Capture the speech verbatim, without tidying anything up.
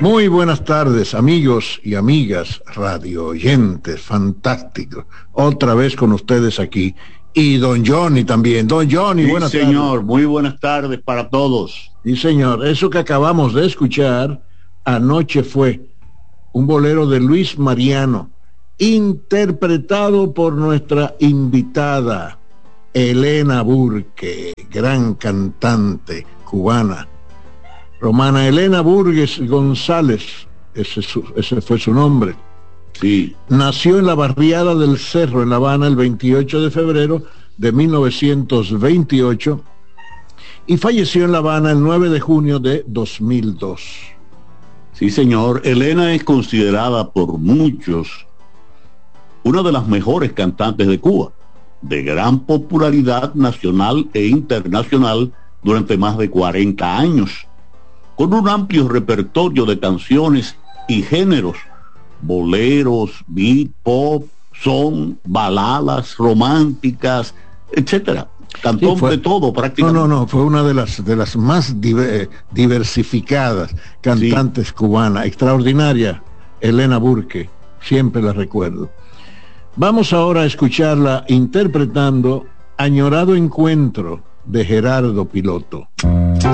Muy buenas tardes, amigos y amigas, radio oyentes, fantásticos. Otra vez con ustedes aquí. Y don Johnny también. Don Johnny, sí, buenas señor, tardes. señor, muy buenas tardes para todos. Sí, señor, eso que acabamos de escuchar anoche fue un bolero de Luis Mariano, interpretado por nuestra invitada Elena Burke, gran cantante cubana. Romana Elena Burgues González, ese, su, ese fue su nombre. Sí. Nació en la barriada del Cerro, en La Habana, el veintiocho de febrero de mil novecientos veintiocho y falleció en La Habana el nueve de junio de dos mil dos. Sí, señor. Elena es considerada por muchos una de las mejores cantantes de Cuba, de gran popularidad nacional e internacional durante más de cuarenta años. Con un amplio repertorio de canciones y géneros, boleros, beat, pop, son, baladas románticas, etcétera. Cantó sí, fue, de todo prácticamente. No, no, no, fue una de las de las más diver, diversificadas cantantes sí. cubanas, extraordinaria, Elena Burke, siempre la recuerdo. Vamos ahora a escucharla interpretando Añorado Encuentro de Gerardo Piloto.